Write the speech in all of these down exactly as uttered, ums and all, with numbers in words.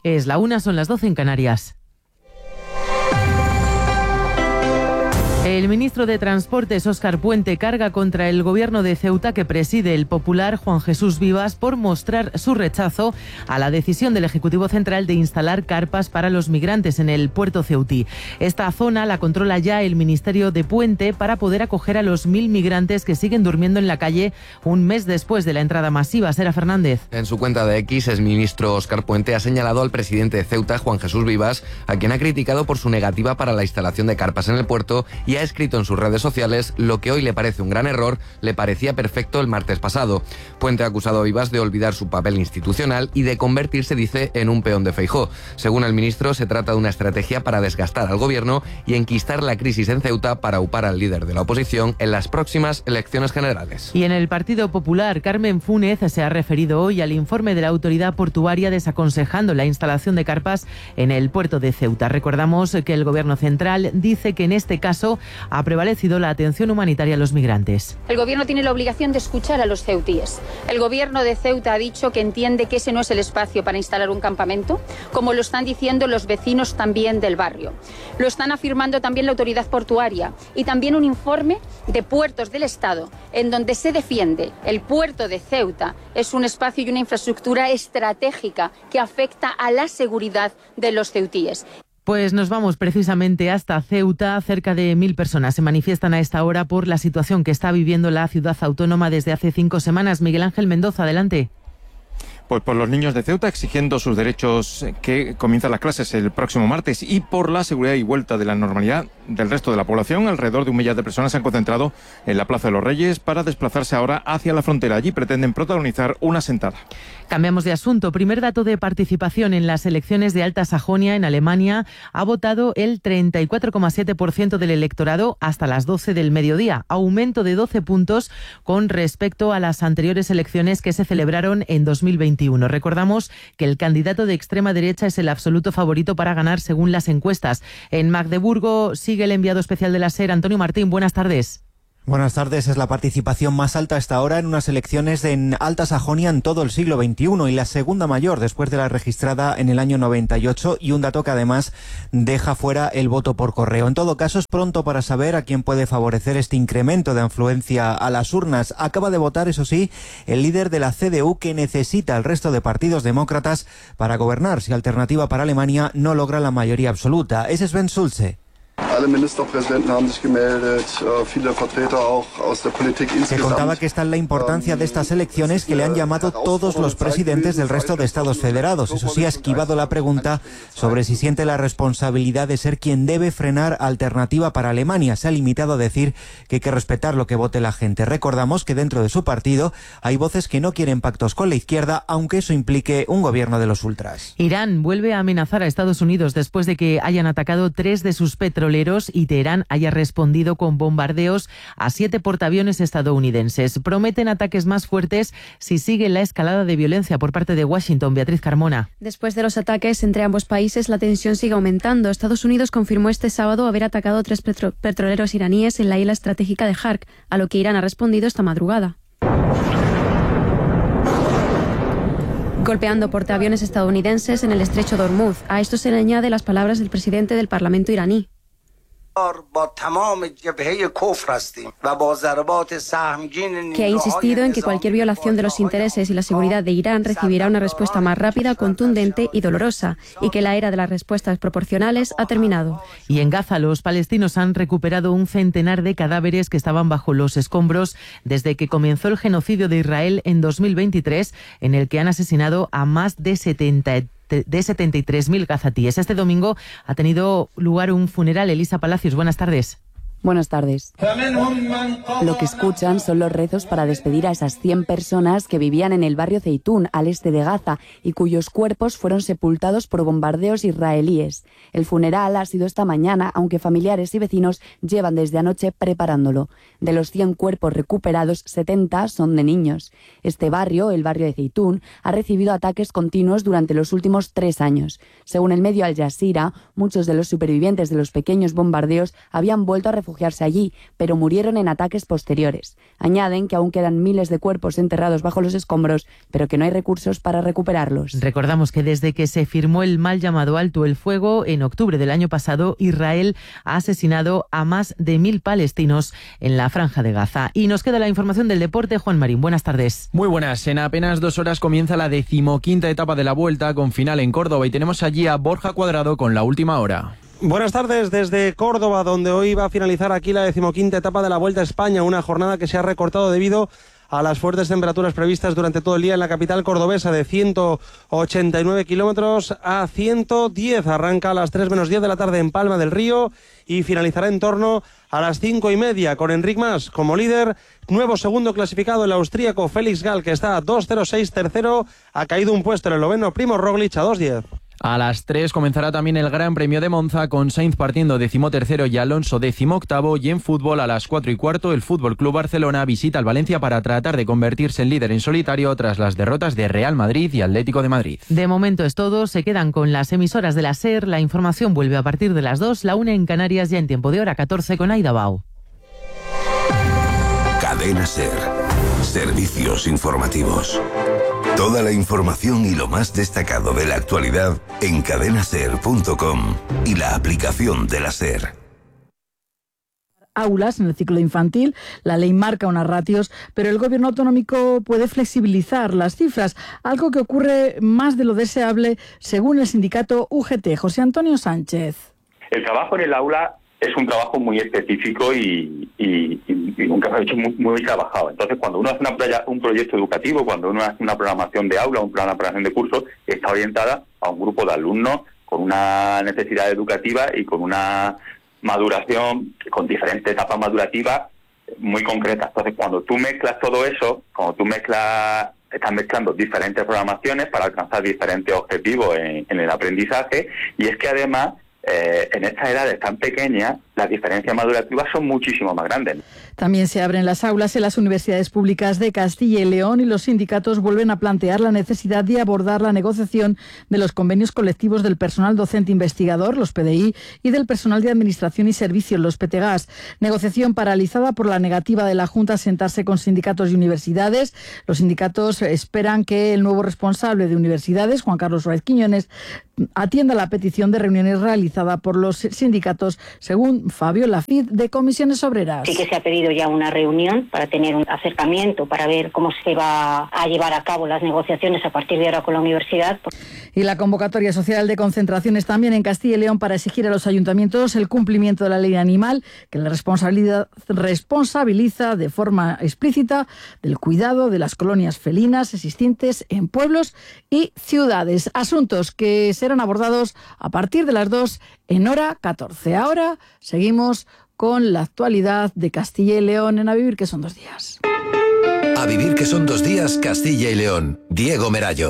Es la una, son las doce en Canarias. El ministro de Transportes, Óscar Puente, carga contra el gobierno de Ceuta que preside el popular Juan Jesús Vivas por mostrar su rechazo a la decisión del Ejecutivo Central de instalar carpas para los migrantes en el puerto ceutí. Esta zona la controla ya el Ministerio de Puente para poder acoger a los mil migrantes que siguen durmiendo en la calle un mes después de la entrada masiva. Sera Fernández. En su cuenta de X, el ministro Óscar Puente ha señalado al presidente de Ceuta, Juan Jesús Vivas, a quien ha criticado por su negativa para la instalación de carpas en el puerto y ha escrito en sus redes sociales: lo que hoy le parece un gran error, le parecía perfecto el martes pasado. Puente ha acusado a Vivas de olvidar su papel institucional y de convertirse, dice, en un peón de Feijóo. Según el ministro, se trata de una estrategia para desgastar al gobierno y enquistar la crisis en Ceuta para upar al líder de la oposición en las próximas elecciones generales. Y en el Partido Popular, Carmen Fúnez se ha referido hoy al informe de la autoridad portuaria desaconsejando la instalación de carpas en el puerto de Ceuta. Recordamos que el gobierno central dice que en este caso ha prevalecido la atención humanitaria a los migrantes. El gobierno tiene la obligación de escuchar a los ceutíes. El gobierno de Ceuta ha dicho que entiende que ese no es el espacio para instalar un campamento, como lo están diciendo los vecinos también del barrio. Lo están afirmando también la autoridad portuaria y también un informe de Puertos del Estado en donde se defiende el puerto de Ceuta es un espacio y una infraestructura estratégica que afecta a la seguridad de los ceutíes. Pues nos vamos precisamente hasta Ceuta. Cerca de mil personas se manifiestan a esta hora por la situación que está viviendo la ciudad autónoma desde hace cinco semanas. Miguel Ángel Mendoza, adelante. Pues por los niños de Ceuta exigiendo sus derechos, que comienzan las clases el próximo martes, y por la seguridad y vuelta de la normalidad del resto de la población. Alrededor de un millar de personas se han concentrado en la Plaza de los Reyes para desplazarse ahora hacia la frontera. Allí pretenden protagonizar una sentada. Cambiamos de asunto. Primer dato de participación en las elecciones de Alta Sajonia en Alemania. Ha votado el treinta y cuatro coma siete por ciento del electorado hasta las doce del mediodía. Aumento de doce puntos con respecto a las anteriores elecciones que se celebraron en dos mil veintiuno. Recordamos que el candidato de extrema derecha es el absoluto favorito para ganar según las encuestas. En Magdeburgo sigue el enviado especial de la SER, Antonio Martín. Buenas tardes. Buenas tardes. Es la participación más alta hasta ahora en unas elecciones en Alta Sajonia en todo el siglo veintiuno y la segunda mayor después de la registrada en el año noventa y ocho, y un dato que además deja fuera el voto por correo. En todo caso, es pronto para saber a quién puede favorecer este incremento de afluencia a las urnas. Acaba de votar, eso sí, el líder de la C D U, que necesita al resto de partidos demócratas para gobernar si Alternativa para Alemania no logra la mayoría absoluta. Ese es Sven Schulze. Se contaba que está en la importancia de estas elecciones que le han llamado todos los presidentes del resto de estados federados. Eso sí, ha esquivado la pregunta sobre si siente la responsabilidad de ser quien debe frenar Alternativa para Alemania. Se ha limitado a decir que hay que respetar lo que vote la gente. Recordamos que dentro de su partido hay voces que no quieren pactos con la izquierda, aunque eso implique un gobierno de los ultras. Irán vuelve a amenazar a Estados Unidos después de que hayan atacado tres de sus petróleos y Teherán haya respondido con bombardeos a siete portaaviones estadounidenses. Prometen ataques más fuertes si sigue la escalada de violencia por parte de Washington. Beatriz Carmona. Después de los ataques entre ambos países, la tensión sigue aumentando. Estados Unidos confirmó este sábado haber atacado tres petro- petroleros iraníes en la isla estratégica de Hark, a lo que Irán ha respondido esta madrugada. Golpeando portaaviones estadounidenses en el estrecho de Hormuz. A esto se le añade las palabras del presidente del Parlamento iraní. Que ha insistido en que cualquier violación de los intereses y la seguridad de Irán recibirá una respuesta más rápida, contundente y dolorosa, y que la era de las respuestas proporcionales ha terminado. Y en Gaza, los palestinos han recuperado un centenar de cadáveres que estaban bajo los escombros desde que comenzó el genocidio de Israel en dos mil veintitrés, en el que han asesinado a más de setenta de setenta y tres mil gazatíes. Este domingo ha tenido lugar un funeral. Elisa Palacios, buenas tardes. Buenas tardes. Lo que escuchan son los rezos para despedir a esas cien personas que vivían en el barrio Zeitún, al este de Gaza, y cuyos cuerpos fueron sepultados por bombardeos israelíes. El funeral ha sido esta mañana, aunque familiares y vecinos llevan desde anoche preparándolo. De los cien cuerpos recuperados, setenta son de niños. Este barrio, el barrio de Zeitún, ha recibido ataques continuos durante los últimos tres años. Según el medio Al Jazeera, muchos de los supervivientes de los pequeños bombardeos habían vuelto a refugiarse refugiarse allí, pero murieron en ataques posteriores. Añaden que aún quedan miles de cuerpos enterrados bajo los escombros, pero que no hay recursos para recuperarlos. Recordamos que desde que se firmó el mal llamado alto el fuego, en octubre del año pasado, Israel ha asesinado a más de mil palestinos en la Franja de Gaza. Y nos queda la información del deporte. Juan Marín, buenas tardes. Muy buenas. En apenas dos horas comienza la decimoquinta etapa de la Vuelta, con final en Córdoba, y tenemos allí a Borja Cuadrado con la última hora. Buenas tardes desde Córdoba, donde hoy va a finalizar aquí la decimoquinta etapa de la Vuelta a España, una jornada que se ha recortado debido a las fuertes temperaturas previstas durante todo el día en la capital cordobesa, de ciento ochenta y nueve kilómetros a ciento diez. Arranca a las tres menos diez de la tarde en Palma del Río y finalizará en torno a las cinco y media, con Enric Mas como líder. Nuevo segundo clasificado, el austríaco Félix Gall, que está a dos cero seis. Tercero, ha caído un puesto el esloveno Primo Roglic a dos diez. A las tres comenzará también el Gran Premio de Monza, con Sainz partiendo decimotercero y Alonso decimoctavo. Y en fútbol, a las cuatro y cuarto, el Fútbol Club Barcelona visita al Valencia para tratar de convertirse en líder en solitario tras las derrotas de Real Madrid y Atlético de Madrid. De momento es todo. Se quedan con las emisoras de la SER. La información vuelve a partir de las dos, la una en Canarias, ya en tiempo de hora catorce con Aida Bau. Cadena SER. Servicios informativos. Toda la información y lo más destacado de la actualidad en cadena ser punto com y la aplicación de la SER. Aulas en el ciclo infantil, la ley marca unas ratios, pero el gobierno autonómico puede flexibilizar las cifras, algo que ocurre más de lo deseable según el sindicato U G T. José Antonio Sánchez. El trabajo en el aula es un trabajo muy específico y, y, y nunca se ha hecho muy, muy trabajado. Entonces, cuando uno hace una, un proyecto educativo, cuando uno hace una programación de aula, una programación de curso, está orientada a un grupo de alumnos con una necesidad educativa y con una maduración, con diferentes etapas madurativas muy concretas. Entonces, cuando tú mezclas todo eso, cuando tú mezclas, estás mezclando diferentes programaciones para alcanzar diferentes objetivos en, en el aprendizaje, y es que además, Eh, en estas edades tan pequeñas, las diferencias madurativas son muchísimo más grandes. También se abren las aulas en las universidades públicas de Castilla y León, y los sindicatos vuelven a plantear la necesidad de abordar la negociación de los convenios colectivos del personal docente investigador, los P D I, y del personal de administración y servicios, los P T G A S. Negociación paralizada por la negativa de la Junta a sentarse con sindicatos y universidades. Los sindicatos esperan que el nuevo responsable de universidades, Juan Carlos Ruiz Quiñones, atienda la petición de reuniones realizada por los sindicatos, según Fabio Lafid, de Comisiones Obreras. Sí que se ha pedido ya una reunión para tener un acercamiento, para ver cómo se va a llevar a cabo las negociaciones a partir de ahora con la universidad. Y la convocatoria social de concentraciones también en Castilla y León para exigir a los ayuntamientos el cumplimiento de la ley animal, que la responsabilidad responsabiliza de forma explícita del cuidado de las colonias felinas existentes en pueblos y ciudades. Asuntos que serán abordados a partir de las dos en hora catorce. Ahora seguimos con la actualidad de Castilla y León en A Vivir que son dos días. A Vivir que son dos días, Castilla y León. Diego Merallo.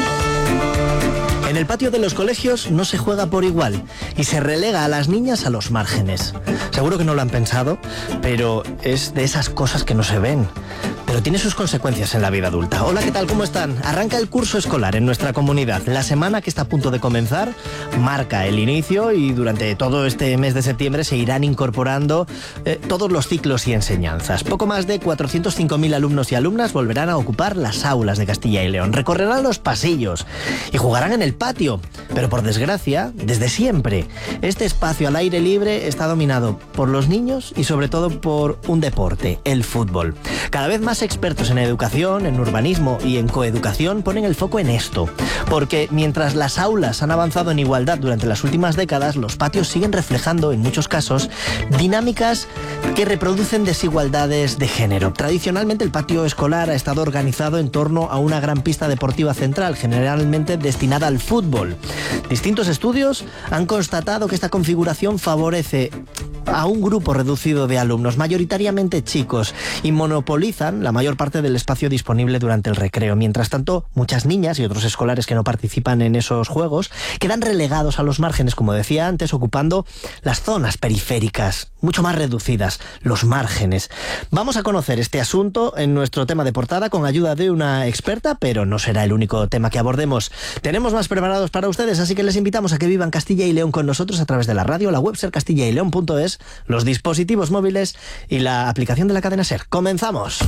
En el patio de los colegios no se juega por igual y se relega a las niñas a los márgenes. Seguro que no lo han pensado, pero es de esas cosas que no se ven. Pero tiene sus consecuencias en la vida adulta. Hola, ¿qué tal? ¿Cómo están? Arranca el curso escolar en nuestra comunidad. La semana que está a punto de comenzar marca el inicio y durante todo este mes de septiembre se irán incorporando eh, todos los ciclos y enseñanzas. Poco más de cuatrocientos cinco mil alumnos y alumnas volverán a ocupar las aulas de Castilla y León. Recorrerán los pasillos y jugarán en el patio. Pero por desgracia, desde siempre, este espacio al aire libre está dominado por los niños y sobre todo por un deporte, el fútbol. Cada vez más expertos en educación, en urbanismo y en coeducación ponen el foco en esto, porque mientras las aulas han avanzado en igualdad durante las últimas décadas, los patios siguen reflejando, en muchos casos, dinámicas que reproducen desigualdades de género. Tradicionalmente, el patio escolar ha estado organizado en torno a una gran pista deportiva central, generalmente destinada al fútbol. Distintos estudios han constatado que esta configuración favorece a un grupo reducido de alumnos, mayoritariamente chicos, y monopolizan la mayor parte del espacio disponible durante el recreo. Mientras tanto, muchas niñas y otros escolares que no participan en esos juegos quedan relegados a los márgenes, como decía antes, ocupando las zonas periféricas. mucho más reducidas, los márgenes. Vamos a conocer este asunto en nuestro tema de portada con ayuda de una experta, pero no será el único tema que abordemos. Tenemos más preparados para ustedes, así que les invitamos a que vivan Castilla y León con nosotros a través de la radio, la web ser castilla y león punto es, los dispositivos móviles y la aplicación de la cadena SER. ¡Comenzamos!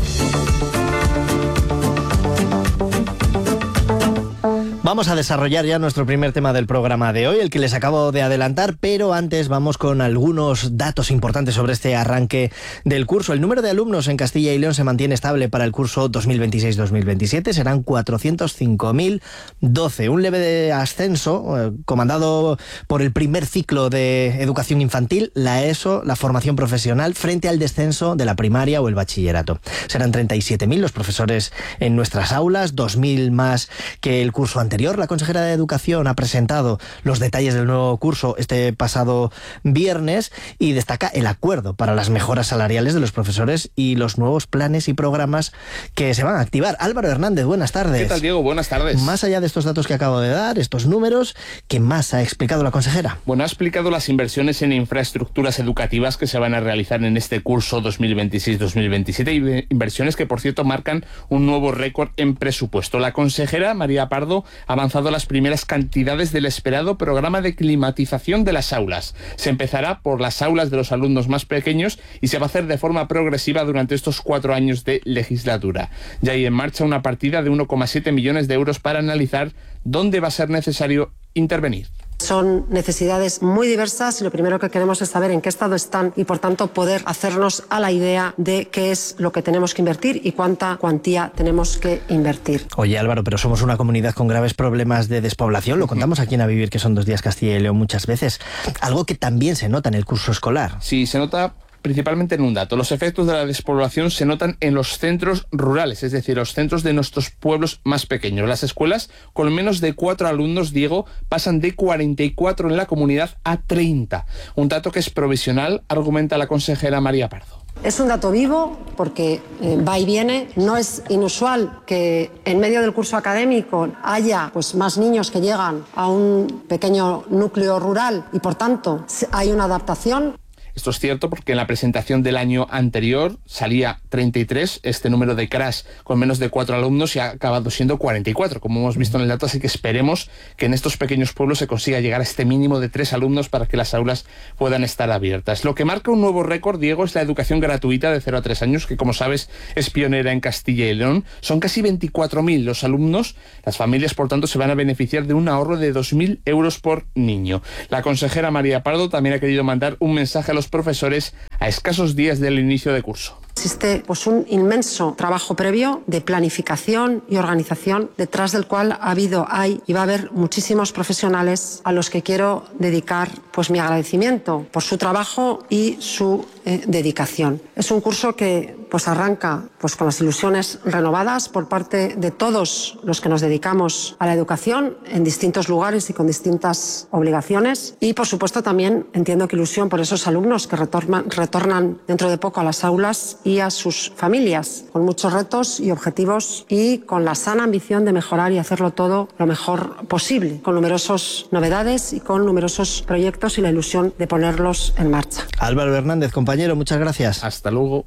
Vamos a desarrollar ya nuestro primer tema del programa de hoy, el que les acabo de adelantar, pero antes vamos con algunos datos importantes sobre este arranque del curso. El número de alumnos en Castilla y León se mantiene estable para el curso dos mil veintiséis dos mil veintisiete, serán cuatrocientos cinco mil doce, un leve ascenso eh, comandado por el primer ciclo de educación infantil, la ESO, la formación profesional, frente al descenso de la primaria o el bachillerato. Serán treinta y siete mil los profesores en nuestras aulas, dos mil más que el curso anterior. La consejera de Educación ha presentado los detalles del nuevo curso este pasado viernes y destaca el acuerdo para las mejoras salariales de los profesores y los nuevos planes y programas que se van a activar. Álvaro Hernández, buenas tardes. ¿Qué tal, Diego? Buenas tardes. Más allá de estos datos que acabo de dar, estos números, ¿qué más ha explicado la consejera? Bueno, ha explicado las inversiones en infraestructuras educativas que se van a realizar en este curso dos mil veintiséis dos mil veintisiete, y inversiones que, por cierto, marcan un nuevo récord en presupuesto. La consejera, María Pardo, ha avanzado las primeras cantidades del esperado programa de climatización de las aulas. Se empezará por las aulas de los alumnos más pequeños y se va a hacer de forma progresiva durante estos cuatro años de legislatura. Ya hay en marcha una partida de uno coma siete millones de euros para analizar dónde va a ser necesario intervenir. Son necesidades muy diversas y lo primero que queremos es saber en qué estado están y, por tanto, poder hacernos a la idea de qué es lo que tenemos que invertir y cuánta cuantía tenemos que invertir. Oye, Álvaro, pero somos una comunidad con graves problemas de despoblación. Lo contamos aquí en A Vivir, que son dos días Castilla y León muchas veces. Algo que también se nota en el curso escolar. Sí, se nota principalmente en un dato. Los efectos de la despoblación se notan en los centros rurales, es decir, los centros de nuestros pueblos más pequeños. Las escuelas con menos de cuatro alumnos, Diego, pasan de cuarenta y cuatro en la comunidad a treinta. Un dato que es provisional, argumenta la consejera María Pardo. Es un dato vivo porque eh, va y viene. No es inusual que en medio del curso académico haya pues, más niños que llegan a un pequeño núcleo rural y, por tanto, hay una adaptación. Esto es cierto porque en la presentación del año anterior salía treinta y tres, este número de Cras con menos de cuatro alumnos, y ha acabado siendo cuarenta y cuatro, como hemos visto en el dato, así que esperemos que en estos pequeños pueblos se consiga llegar a este mínimo de tres alumnos para que las aulas puedan estar abiertas. Lo que marca un nuevo récord, Diego, es la educación gratuita de cero a tres años, que, como sabes, es pionera en Castilla y León. Son casi veinticuatro mil los alumnos. Las familias, por tanto, se van a beneficiar de un ahorro de dos mil euros por niño. La consejera María Pardo también ha querido mandar un mensaje a los profesores a escasos días del inicio de curso. Existe pues, un inmenso trabajo previo de planificación y organización, detrás del cual ha habido, hay y va a haber muchísimos profesionales a los que quiero dedicar pues, mi agradecimiento por su trabajo y su eh, dedicación. Es un curso que pues, arranca pues, con las ilusiones renovadas por parte de todos los que nos dedicamos a la educación en distintos lugares y con distintas obligaciones, y por supuesto también entiendo que ilusión por esos alumnos que retornan, retornan dentro de poco a las aulas y a sus familias, con muchos retos y objetivos y con la sana ambición de mejorar y hacerlo todo lo mejor posible, con numerosas novedades y con numerosos proyectos y la ilusión de ponerlos en marcha. Álvaro Hernández, compañero, muchas gracias. Hasta luego.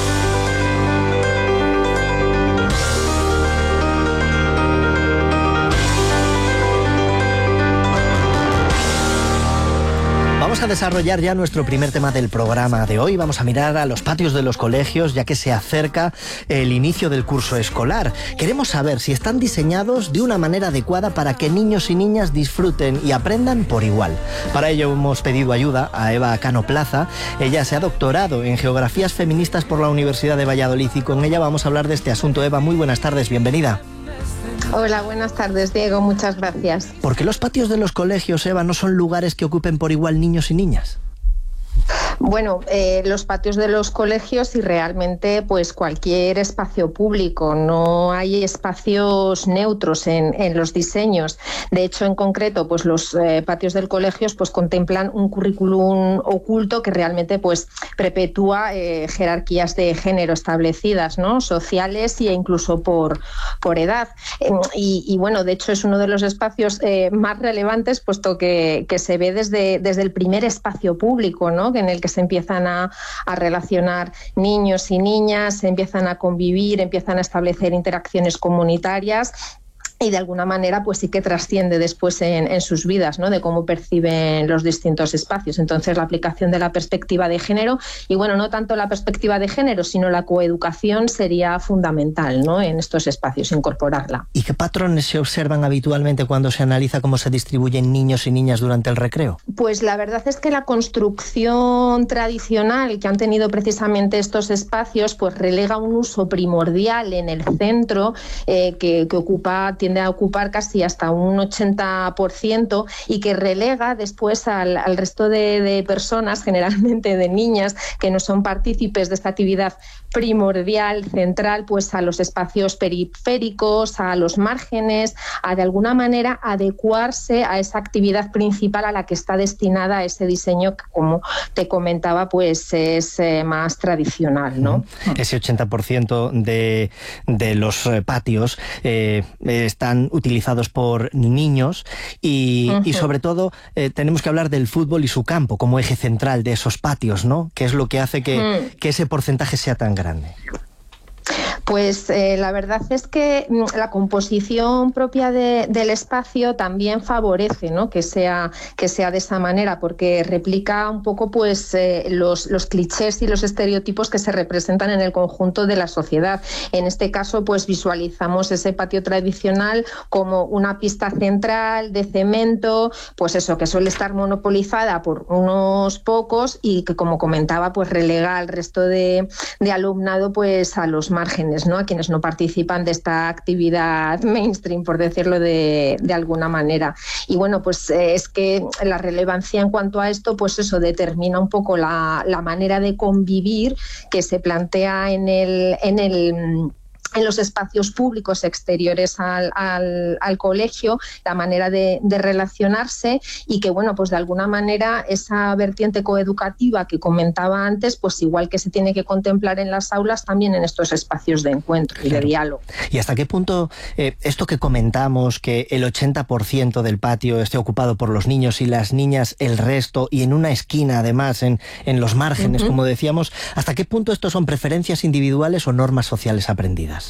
Vamos a desarrollar ya nuestro primer tema del programa de hoy. Vamos a mirar a los patios de los colegios, ya que se acerca el inicio del curso escolar. Queremos saber si están diseñados de una manera adecuada para que niños y niñas disfruten y aprendan por igual. Para ello hemos pedido ayuda a Eva Cano Plaza. Ella se ha doctorado en Geografías Feministas por la Universidad de Valladolid y con ella vamos a hablar de este asunto. Eva, muy buenas tardes, bienvenida. Hola, buenas tardes, Diego, muchas gracias. ¿Por qué los patios de los colegios, Eva, no son lugares que ocupen por igual niños y niñas? Bueno, eh, los patios de los colegios y realmente pues cualquier espacio público, no hay espacios neutros en, en los diseños. De hecho, en concreto, pues los eh, patios del colegio pues contemplan un currículum oculto que realmente pues perpetúa eh, jerarquías de género establecidas, ¿no? Sociales e incluso por, por edad. Eh, y, y bueno, de hecho es uno de los espacios eh, más relevantes, puesto que, que se ve desde, desde el primer espacio público, ¿no? En el que se empiezan a, a relacionar niños y niñas, se empiezan a convivir, empiezan a establecer interacciones comunitarias. Y de alguna manera pues sí que trasciende después en, en sus vidas, ¿no? De cómo perciben los distintos espacios. Entonces la aplicación de la perspectiva de género, y bueno, no tanto la perspectiva de género, sino la coeducación sería fundamental, ¿no? En estos espacios, incorporarla. ¿Y qué patrones se observan habitualmente cuando se analiza cómo se distribuyen niños y niñas durante el recreo? Pues la verdad es que la construcción tradicional que han tenido precisamente estos espacios pues relega un uso primordial en el centro eh, que, que ocupa tiende a ocupar casi hasta un ochenta por ciento y que relega después al, al resto de, de personas, generalmente de niñas, que no son partícipes de esta actividad primordial, central, pues a los espacios periféricos, a los márgenes, a de alguna manera adecuarse a esa actividad principal a la que está destinada ese diseño que, como te comentaba, pues es eh, más tradicional, ¿no? Ese ochenta por ciento de, de los eh, patios eh, están utilizados por niños y, uh-huh. y sobre todo eh, tenemos que hablar del fútbol y su campo como eje central de esos patios, ¿no? Que es lo que hace que, uh-huh. que ese porcentaje sea tan grande. Pues eh, la verdad es que la composición propia de, del espacio también favorece, ¿no? que sea que sea de esa manera, porque replica un poco pues eh, los, los clichés y los estereotipos que se representan en el conjunto de la sociedad. En este caso, pues visualizamos ese patio tradicional como una pista central de cemento, pues eso, que suele estar monopolizada por unos pocos y que, como comentaba, pues relega al resto de, de alumnado pues a los márgenes, ¿no? A quienes no participan de esta actividad mainstream, por decirlo de, de alguna manera. Y bueno, pues eh, es que la relevancia en cuanto a esto, pues eso determina un poco la, la manera de convivir que se plantea en el, en el en los espacios públicos exteriores al, al, al colegio, la manera de, de relacionarse y que, bueno, pues de alguna manera esa vertiente coeducativa que comentaba antes, pues igual que se tiene que contemplar en las aulas, también en estos espacios de encuentro y claro. de diálogo. ¿Y hasta qué punto eh, esto que comentamos, que el ochenta por ciento del patio esté ocupado por los niños y las niñas el resto, y en una esquina además, en, en los márgenes, uh-huh. como decíamos, hasta qué punto esto son preferencias individuales o normas sociales aprendidas?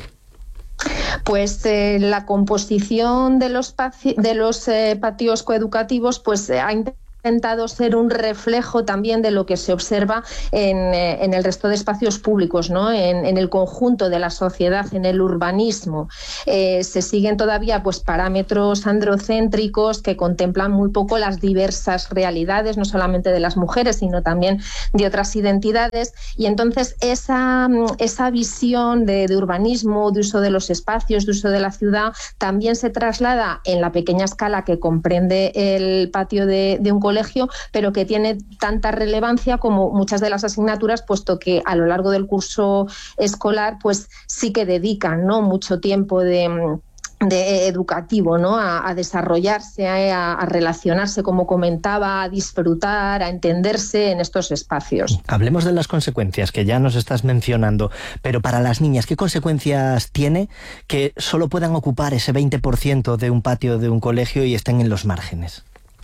Pues eh, la composición de los, paci- de los eh, patios coeducativos pues eh, ha intentado ser un reflejo también de lo que se observa en, eh, en el resto de espacios públicos, ¿no? En, en el conjunto de la sociedad, en el urbanismo. Eh, se siguen todavía pues parámetros androcéntricos que contemplan muy poco las diversas realidades, no solamente de las mujeres, sino también de otras identidades. Y entonces esa, esa visión de, de urbanismo, de uso de los espacios, de uso de la ciudad, también se traslada en la pequeña escala que comprende el patio de, de un colegio, pero que tiene tanta relevancia como muchas de las asignaturas, puesto que a lo largo del curso escolar pues sí que dedican, ¿no? mucho tiempo de... de educativo, ¿no? A, a desarrollarse, a, a relacionarse, como comentaba, a disfrutar, a entenderse en estos espacios. Hablemos de las consecuencias que ya nos estás mencionando, pero para las niñas, ¿qué consecuencias tiene que solo puedan ocupar ese veinte por ciento de un patio de un colegio y estén en los márgenes?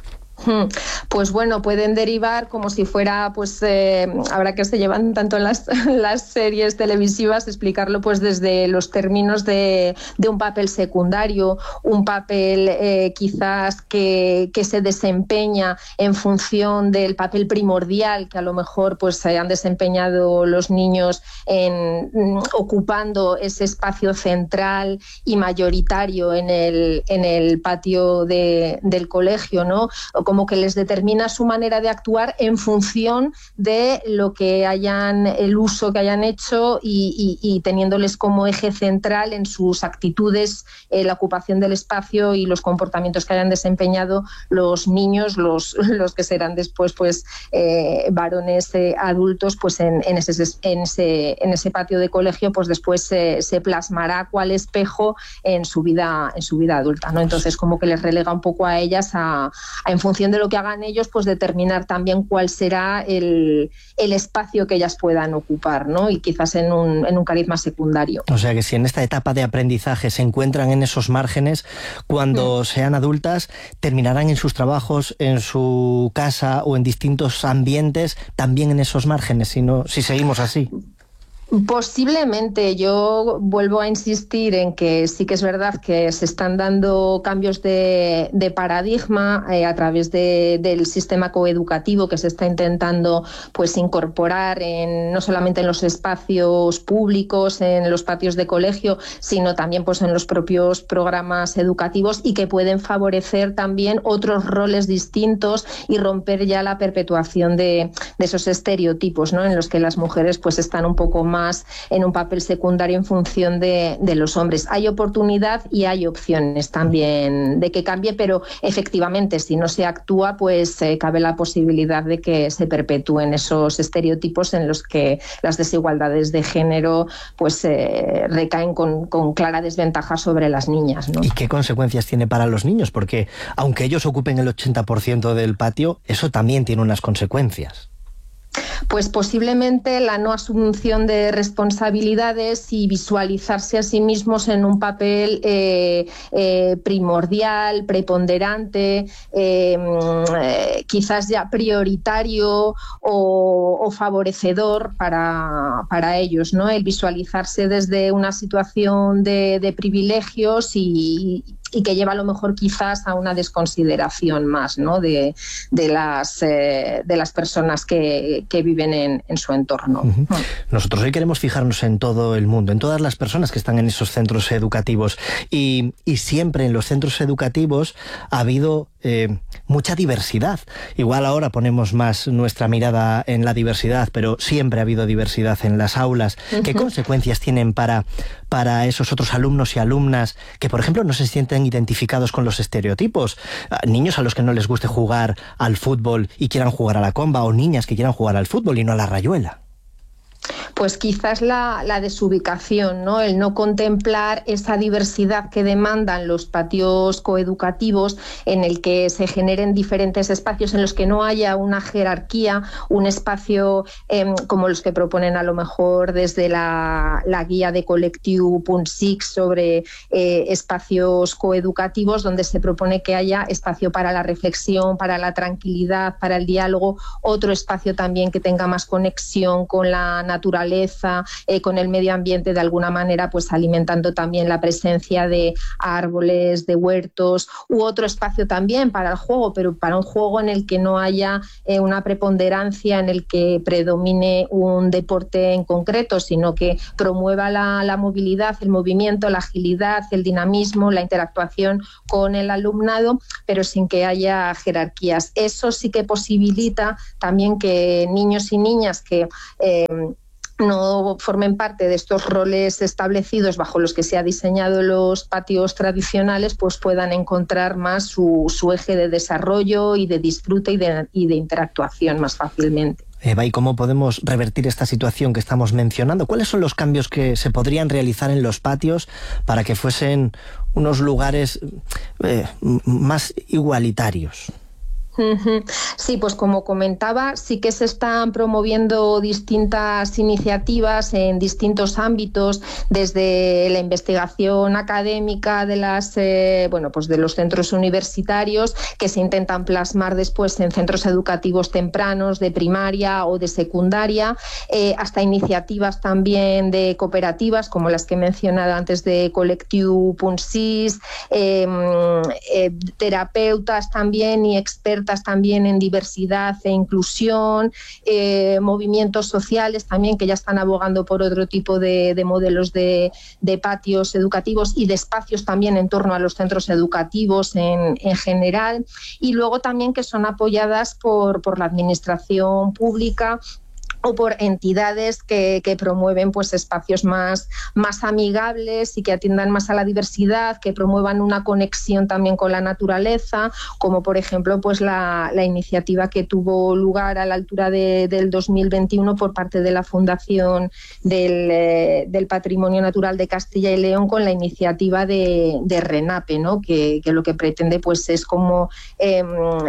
Pues bueno, pueden derivar como si fuera, pues eh, ahora que se llevan tanto en las, las series televisivas, explicarlo pues desde los términos de, de un papel secundario, un papel eh, quizás que, que se desempeña en función del papel primordial que a lo mejor pues se han desempeñado los niños en ocupando ese espacio central y mayoritario en el, en el patio de, del colegio, ¿no? Como que les determina su manera de actuar en función de lo que hayan, el uso que hayan hecho y, y, y teniéndoles como eje central en sus actitudes, eh, la ocupación del espacio y los comportamientos que hayan desempeñado los niños, los, los que serán después pues eh, varones eh, adultos, pues en, en, ese, en, ese, en ese patio de colegio pues después se, se plasmará cuál espejo en su vida, en su vida adulta, ¿no? Entonces como que les relega un poco a ellas a, a en función función de lo que hagan ellos, pues determinar también cuál será el, el espacio que ellas puedan ocupar, ¿no? Y quizás en un, en un cariz más secundario. O sea que si en esta etapa de aprendizaje se encuentran en esos márgenes, cuando sí. sean adultas, terminarán en sus trabajos, en su casa o en distintos ambientes, también en esos márgenes, si, no, si seguimos así. Posiblemente. Yo vuelvo a insistir en que sí que es verdad que se están dando cambios de, de paradigma eh, a través de, del sistema coeducativo que se está intentando pues incorporar en, no solamente en los espacios públicos, en los patios de colegio, sino también pues en los propios programas educativos, y que pueden favorecer también otros roles distintos y romper ya la perpetuación de, de esos estereotipos, ¿no? En los que las mujeres pues están un poco más más en un papel secundario en función de, de los hombres. Hay oportunidad y hay opciones también de que cambie, pero efectivamente si no se actúa, pues eh, cabe la posibilidad de que se perpetúen esos estereotipos en los que las desigualdades de género pues eh, recaen con, con clara desventaja sobre las niñas, ¿no? ¿Y qué consecuencias tiene para los niños? Porque aunque ellos ocupen el ochenta por ciento del patio, eso también tiene unas consecuencias. Pues posiblemente la no asunción de responsabilidades y visualizarse a sí mismos en un papel eh, eh, primordial, preponderante, eh, eh, quizás ya prioritario o, o favorecedor para, para ellos, ¿no? El visualizarse desde una situación de, de privilegios y, y que lleva a lo mejor quizás a una desconsideración más, ¿no? de, de, las, eh, de las personas que, que viven en, en su entorno. Uh-huh. Nosotros hoy queremos fijarnos en todo el mundo, en todas las personas que están en esos centros educativos, y, y siempre en los centros educativos ha habido eh, mucha diversidad. Igual ahora ponemos más nuestra mirada en la diversidad, pero siempre ha habido diversidad en las aulas. Uh-huh. ¿Qué consecuencias tienen para, para esos otros alumnos y alumnas que, por ejemplo, no se sienten identificados con los estereotipos? Niños a los que no les guste jugar al fútbol y quieran jugar a la comba, o niñas que quieran jugar al fútbol y no a la rayuela. Pues quizás la, la desubicación, ¿no? El no contemplar esa diversidad que demandan los patios coeducativos, en el que se generen diferentes espacios en los que no haya una jerarquía, un espacio eh, como los que proponen a lo mejor desde la, la guía de Collectiu punt six sobre eh, espacios coeducativos, donde se propone que haya espacio para la reflexión, para la tranquilidad, para el diálogo, otro espacio también que tenga más conexión con la naturaleza, eh, con el medio ambiente, de alguna manera pues alimentando también la presencia de árboles, de huertos, u otro espacio también para el juego, pero para un juego en el que no haya eh, una preponderancia, en el que predomine un deporte en concreto, sino que promueva la, la movilidad, el movimiento, la agilidad, el dinamismo, la interactuación con el alumnado, pero sin que haya jerarquías. Eso sí que posibilita también que niños y niñas que eh, no formen parte de estos roles establecidos bajo los que se ha diseñado los patios tradicionales, pues puedan encontrar más su, su eje de desarrollo y de disfrute y de, y de interactuación más fácilmente. Eva, ¿y cómo podemos revertir esta situación que estamos mencionando? ¿Cuáles son los cambios que se podrían realizar en los patios para que fuesen unos lugares eh, más igualitarios? Sí, pues como comentaba, sí que se están promoviendo distintas iniciativas en distintos ámbitos, desde la investigación académica de las eh, bueno, pues de los centros universitarios, que se intentan plasmar después en centros educativos tempranos de primaria o de secundaria, eh, hasta iniciativas también de cooperativas como las que he mencionado antes de Collectiu punt six, eh, eh, terapeutas también y expertos también en diversidad e inclusión, eh, movimientos sociales también que ya están abogando por otro tipo de, de modelos de, de patios educativos y de espacios también en torno a los centros educativos en, en general, y luego también que son apoyadas por, por la administración pública o por entidades que, que promueven pues espacios más, más amigables y que atiendan más a la diversidad, que promuevan una conexión también con la naturaleza, como por ejemplo pues la, la iniciativa que tuvo lugar a la altura de, del dos mil veintiuno por parte de la Fundación del, eh, del Patrimonio Natural de Castilla y León, con la iniciativa de, de RENAPE, ¿no? que, que lo que pretende pues es como eh,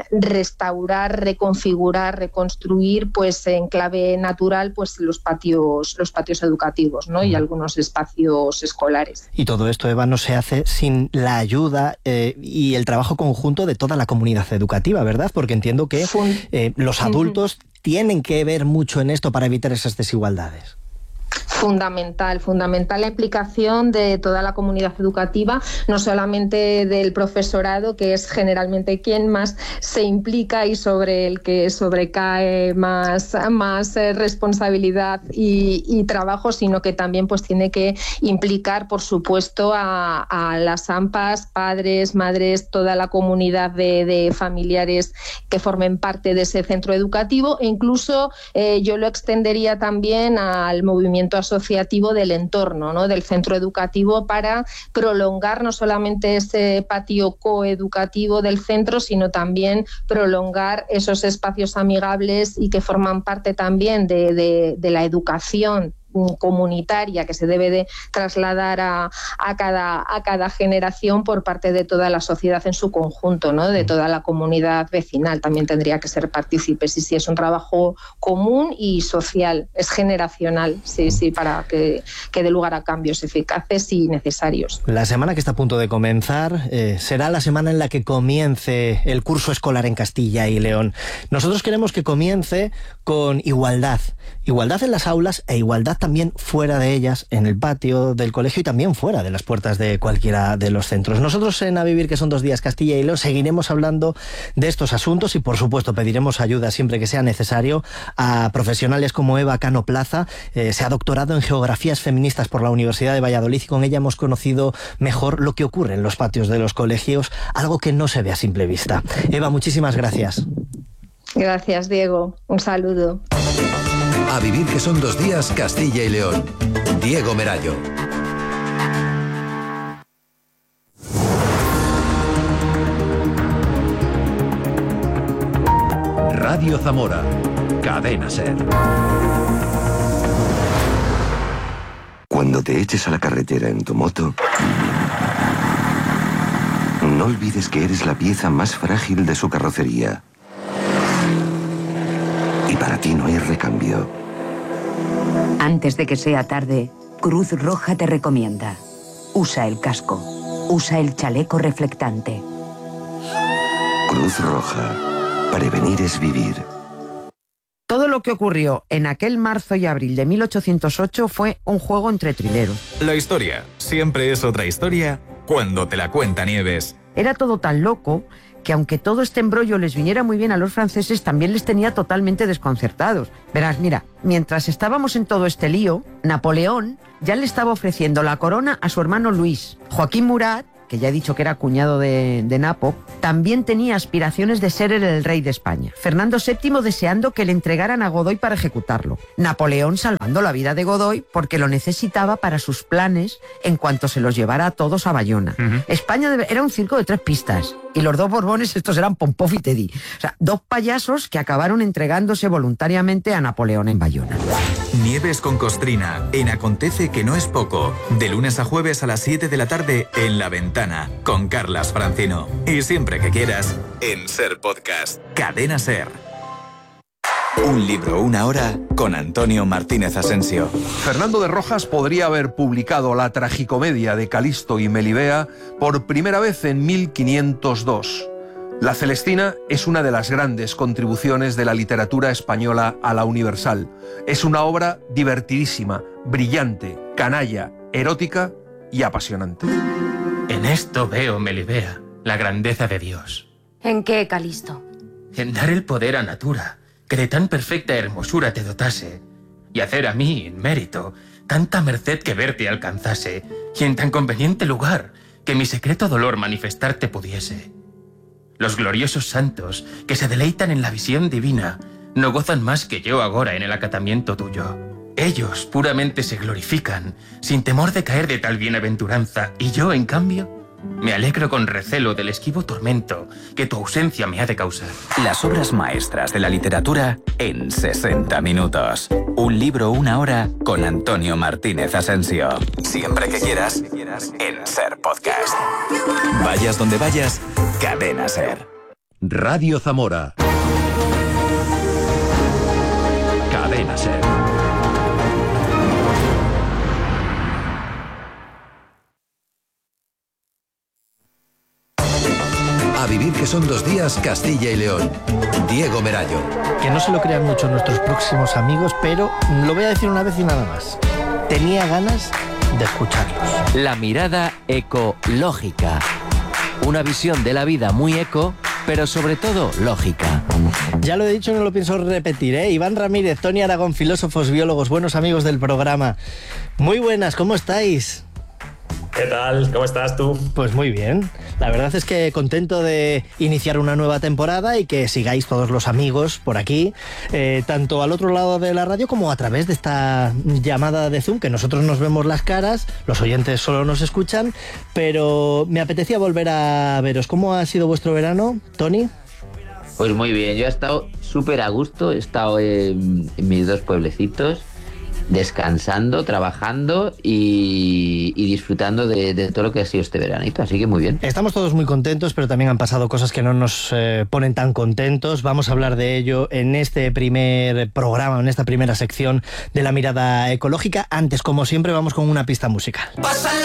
restaurar, reconfigurar, reconstruir pues en clave natural pues los patios los patios educativos, ¿no? y algunos espacios escolares. Y todo esto, Eva, no se hace sin la ayuda eh, y el trabajo conjunto de toda la comunidad educativa, ¿verdad? Porque entiendo que eh, los adultos tienen que ver mucho en esto para evitar esas desigualdades. Fundamental, fundamental la implicación de toda la comunidad educativa, no solamente del profesorado, que es generalmente quien más se implica y sobre el que sobrecae más, más eh, responsabilidad y, y trabajo, sino que también pues tiene que implicar, por supuesto, a, a las AMPAs, padres, madres, toda la comunidad de, de familiares que formen parte de ese centro educativo, e incluso eh, yo lo extendería también al movimiento asociativo del entorno, ¿no? del centro educativo, para prolongar no solamente ese patio coeducativo del centro, sino también prolongar esos espacios amigables y que forman parte también de, de, de la educación comunitaria que se debe de trasladar a, a, cada, a cada generación por parte de toda la sociedad en su conjunto, ¿no? de toda la comunidad vecinal. También tendría que ser partícipes, y sí, es un trabajo común y social, es generacional, sí, sí, para que, que dé lugar a cambios eficaces y necesarios. La semana que está a punto de comenzar eh, será la semana en la que comience el curso escolar en Castilla y León. Nosotros queremos que comience con igualdad, igualdad en las aulas e igualdad también fuera de ellas, en el patio del colegio y también fuera de las puertas de cualquiera de los centros. Nosotros en A Vivir, que son dos días Castilla y León, seguiremos hablando de estos asuntos y, por supuesto, pediremos ayuda siempre que sea necesario a profesionales como Eva Cano Plaza. Eh, se ha doctorado en Geografías Feministas por la Universidad de Valladolid y con ella hemos conocido mejor lo que ocurre en los patios de los colegios, algo que no se ve a simple vista. Eva, muchísimas gracias. Gracias, Diego. Un saludo. A Vivir, que son dos días Castilla y León. Diego Merayo. Radio Zamora. Cadena Ser. Cuando te eches a la carretera en tu moto, no olvides que eres la pieza más frágil de su carrocería. Y para ti no hay recambio. Antes de que sea tarde, Cruz Roja te recomienda: usa el casco, usa el chaleco reflectante. Cruz Roja. Prevenir es vivir. Todo lo que ocurrió en aquel marzo y abril de mil ochocientos ocho fue un juego entre trileros. La historia siempre es otra historia cuando te la cuenta Nieves. Era todo tan loco que, aunque todo este embrollo les viniera muy bien a los franceses, también les tenía totalmente desconcertados. Verás, mira, mientras estábamos en todo este lío, Napoleón ya le estaba ofreciendo la corona a su hermano Luis. Joaquín Murat, que ya he dicho que era cuñado de, de Napo, también tenía aspiraciones de ser el rey de España. Fernando séptimo deseando que le entregaran a Godoy para ejecutarlo. Napoleón salvando la vida de Godoy porque lo necesitaba para sus planes en cuanto se los llevara a todos a Bayona. Uh-huh. España debe, era un circo de tres pistas. Y los dos Borbones, estos eran Pompov y Teddy. O sea, dos payasos que acabaron entregándose voluntariamente a Napoleón en Bayona. Nieves con Costrina, en Acontece que no es poco. De lunes a jueves a las siete de la tarde en La Ventana, con Carlas Francino. Y siempre que quieras, en Ser Podcast. Cadena Ser. Un libro, una hora, con Antonio Martínez Asensio. Fernando de Rojas podría haber publicado la tragicomedia de Calisto y Melibea por primera vez en mil quinientos dos. La Celestina es una de las grandes contribuciones de la literatura española a la universal. Es una obra divertidísima, brillante, canalla, erótica y apasionante. En esto veo, Melibea, la grandeza de Dios. ¿En qué, Calisto? En dar el poder a Natura, que de tan perfecta hermosura te dotase, y hacer a mí, en mérito, tanta merced que verte alcanzase, y en tan conveniente lugar, que mi secreto dolor manifestarte pudiese. Los gloriosos santos, que se deleitan en la visión divina, no gozan más que yo agora en el acatamiento tuyo. Ellos puramente se glorifican, sin temor de caer de tal bienaventuranza, y yo, en cambio, me alegro con recelo del esquivo tormento que tu ausencia me ha de causar. Las obras maestras de la literatura en sesenta minutos. Un libro, una hora, con Antonio Martínez Asensio. Siempre que quieras, en Ser Podcast. Vayas donde vayas, Cadena Ser. Radio Zamora. Cadena Ser. A vivir que son dos días, Castilla y León. Diego Merayo. Que no se lo crean mucho nuestros próximos amigos, pero lo voy a decir una vez y nada más. Tenía ganas de escucharlos. La mirada ecológica. Una visión de la vida muy eco, pero sobre todo lógica. Ya lo he dicho y no lo pienso repetir, ¿eh? Iván Ramírez, Tony Aragón, filósofos, biólogos, buenos amigos del programa. Muy buenas, ¿cómo estáis? ¿Qué tal? ¿Cómo estás tú? Pues muy bien. La verdad es que contento de iniciar una nueva temporada y que sigáis todos los amigos por aquí, eh, tanto al otro lado de la radio como a través de esta llamada de Zoom, que nosotros nos vemos las caras, los oyentes solo nos escuchan, pero me apetecía volver a veros. ¿Cómo ha sido vuestro verano, Tony? Pues muy bien, yo he estado súper a gusto, he estado en, en mis dos pueblecitos, descansando, trabajando y, y disfrutando de, de todo lo que ha sido este veranito, así que muy bien. Estamos todos muy contentos, pero también han pasado cosas que no nos eh, ponen tan contentos. Vamos a hablar de ello en este primer programa, en esta primera sección de La Mirada Ecológica. Antes, como siempre, vamos con una pista musical. Pasan